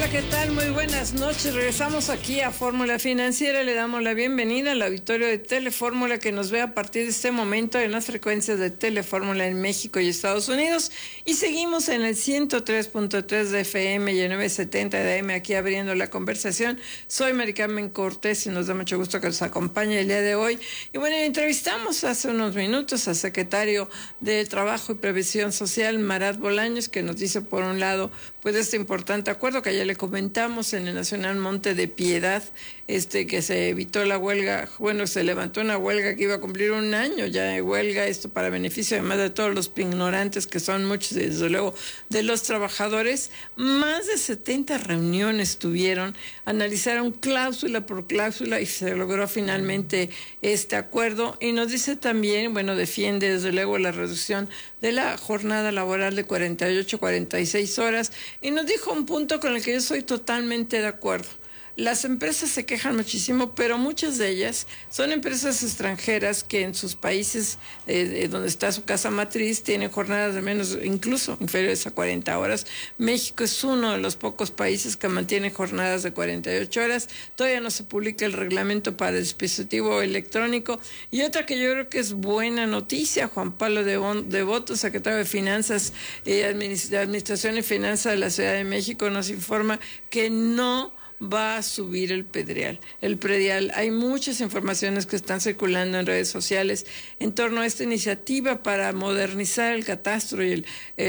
Hola, ¿qué tal? Muy buenas noches. Regresamos aquí a Fórmula Financiera. Le damos la bienvenida al auditorio de Telefórmula que nos ve a partir de este momento en las frecuencias de Telefórmula en México y Estados Unidos. Y seguimos en el 103.3 de FM y el 970 de AM aquí abriendo la conversación. Soy Mari Carmen Cortés y nos da mucho gusto que nos acompañe el día de hoy. Y bueno, entrevistamos hace unos minutos al secretario de Trabajo y Previsión Social, Marat Bolaños, que nos dice por un lado pues este importante acuerdo que ya le comentamos en el Nacional Monte de Piedad, que se evitó la huelga, bueno, se levantó una huelga que iba a cumplir un año ya de huelga, esto para beneficio además de todos los ignorantes que son muchos, desde luego, de los trabajadores. Más de 70 reuniones tuvieron, analizaron cláusula por cláusula y se logró finalmente este acuerdo. Y nos dice también, bueno, defiende desde luego la reducción de la jornada laboral de 48 a 46 horas y nos dijo un punto con el que yo soy totalmente de acuerdo. Las empresas se quejan muchísimo, pero muchas de ellas son empresas extranjeras que en sus países donde está su casa matriz tienen jornadas de menos, incluso inferiores a 40 horas. México es uno de los pocos países que mantiene jornadas de 48 horas. Todavía no se publica el reglamento para el dispositivo electrónico. Y otra que yo creo que es buena noticia, Juan Pablo Devoto, secretario de Finanzas de Administración y Finanzas de la Ciudad de México, nos informa que no va a subir el predial. Hay muchas informaciones que están circulando en redes sociales en torno a esta iniciativa para modernizar el catastro y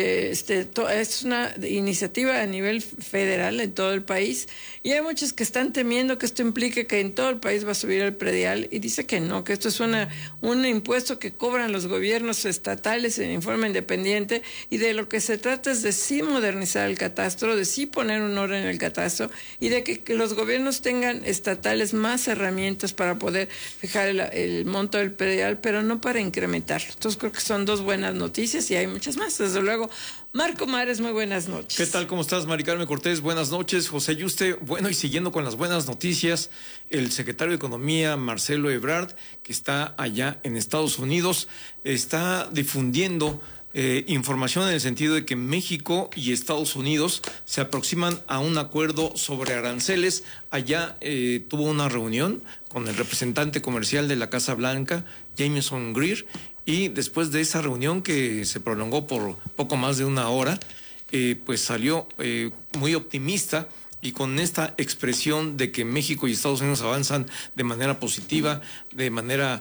es una iniciativa a nivel federal en todo el país y hay muchos que están temiendo que esto implique que en todo el país va a subir el predial y dice que no, que esto es un impuesto que cobran los gobiernos estatales en forma independiente y de lo que se trata es de sí modernizar el catastro, de sí poner un orden en el catastro y de que los gobiernos tengan estatales más herramientas para poder fijar el monto del predial, pero no para incrementarlo. Entonces creo que son dos buenas noticias y hay muchas más, desde luego. Marco Mares, muy buenas noches. ¿Qué tal? ¿Cómo estás, Mari Carmen Cortés? Buenas noches. José Yuste, bueno, y siguiendo con las buenas noticias, el secretario de Economía, Marcelo Ebrard, que está allá en Estados Unidos, está difundiendo información en el sentido de que México y Estados Unidos se aproximan a un acuerdo sobre aranceles. Allá tuvo una reunión con el representante comercial de la Casa Blanca, Jameson Greer, y después de esa reunión que se prolongó por poco más de una hora, pues salió muy optimista y con esta expresión de que México y Estados Unidos avanzan de manera positiva, de manera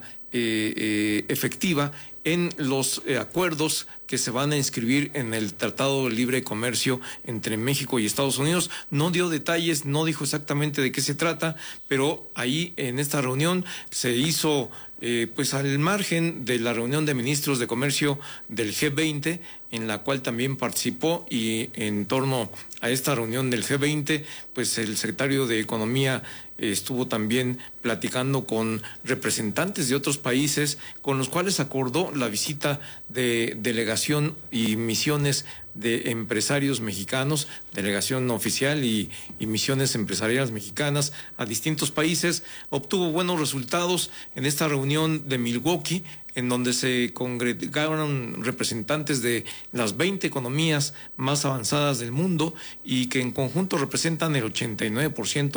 efectiva en los acuerdos que se van a inscribir en el Tratado de Libre Comercio entre México y Estados Unidos. No dio detalles, no dijo exactamente de qué se trata, pero ahí en esta reunión se hizo pues al margen de la reunión de ministros de comercio del G20, en la cual también participó, y en torno a esta reunión del G20, pues el secretario de Economía estuvo también platicando con representantes de otros países con los cuales acordó la visita de delegación y misiones de empresarios mexicanos, delegación oficial y misiones empresariales mexicanas a distintos países. Obtuvo buenos resultados en esta reunión de Milwaukee, en donde se congregaron representantes de las 20 economías más avanzadas del mundo y que en conjunto representan el 89%